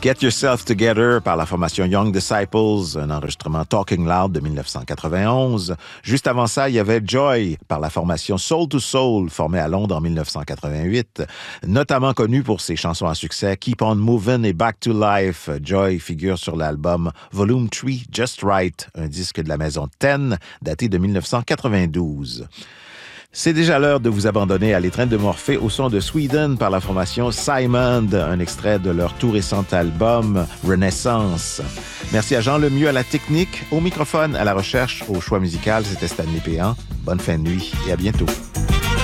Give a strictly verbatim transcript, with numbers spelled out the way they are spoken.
Get Yourself Together par la formation Young Disciples, un enregistrement Talking Loud de dix-neuf cent quatre-vingt-onze. Juste avant ça, il y avait Joy par la formation Soul to Soul, formée à Londres en dix-neuf cent quatre-vingt-huit, notamment connue pour ses chansons à succès Keep on Movin' et Back to Life. Joy figure sur l'album Volume trois, Just Right, un disque de la maison Ten, daté de dix-neuf cent quatre-vingt-douze. C'est déjà l'heure de vous abandonner à l'étreinte de Morphée au son de Sweden par la formation Simon, un extrait de leur tout récent album Renaissance. Merci à Jean Lemieux à la technique, au microphone, à la recherche, au choix musical. C'était Stanley Péan. Bonne fin de nuit et à bientôt.